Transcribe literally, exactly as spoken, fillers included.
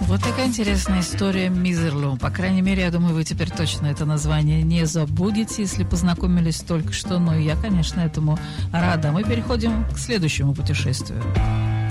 Вот такая интересная история Мизерлу. По крайней мере, я думаю, вы теперь точно это название не забудете, если познакомились только что. Ну и я, конечно, этому рада. Мы переходим к следующему путешествию.